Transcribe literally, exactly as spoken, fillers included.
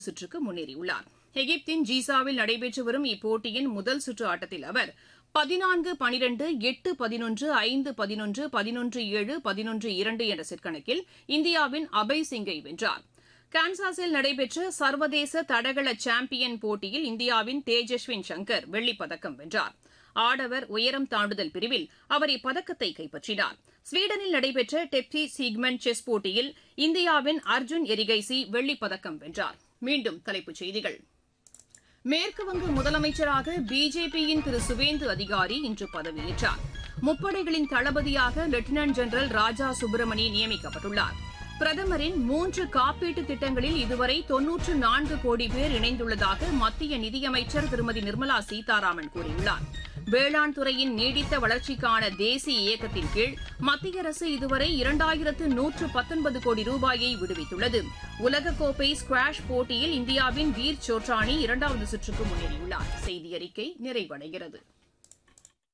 சுற்றுக்கு முன்னேறியுள்ளார். எகிப்தின் ஜீசாவில் நடைபெற்று வரும் இப்போட்டியின் முதல் சுற்று ஆட்டத்தில் அவர் பதினான்கு பனிரெண்டு எட்டு பதினொன்று ஐந்து பதினொன்று பதினொன்று ஏழு பதினொன்று இரண்டு என்ற செட் கணக்கில் இந்தியாவின் அபய் சிங்கை வென்றார். கான்சாஸில் நடைபெற்ற சர்வதேச தடகள சாம்பியன் போட்டியில் இந்தியாவின் தேஜஸ்வின் சங்கர் வெள்ளிப்பதக்கம் வென்றார். ஆடவர் உயரம் தாண்டுதல் பிரிவில் அவர் இப்பதக்கத்தை கைப்பற்றினார். ஸ்வீடனில் நடைபெற்ற டெப்சி சீக்மெண்ட் செஸ் போட்டியில் இந்தியாவின் அர்ஜுன் எரிகைசி வெள்ளிப்பதக்கம் வென்றார். மீண்டும் தலைப்புச் செய்திகள். மேற்குவங்க முதலமைச்சராக பிஜேபியின் திரு சுவேந்து அதிகாரி இன்று பதவியேற்றார். முப்படைகளின் தளபதியாக லெப்டினன்ட் ஜெனரல் ராஜா சுப்பிரமணி நியமிக்கப்பட்டுள்ளார். பிரதமரின் மூன்று காப்பீட்டு திட்டங்களில் இதுவரை தொன்னூற்று நான்கு கோடி பேர் இணைந்துள்ளதாக மத்திய நிதியமைச்சர் திருமதி நிர்மலா சீதாராமன் கூறியுள்ளார். வேளாண் துறையின் நீடித்த வளர்ச்சிக்கான தேசிய இயக்கத்தின் கீழ் மத்திய அரசு இதுவரை இரண்டாயிரத்து நூற்று பத்தொன்பது கோடி ரூபாயை விடுவித்துள்ளது. உலகக்கோப்பை ஸ்குவாஷ் போட்டியில் இந்தியாவின் வீர் சோட்ரானி இரண்டாவது சுற்றுக்கு முன்னேறியுள்ளார். செய்தி அறிக்கை நிறைவடைகிறது.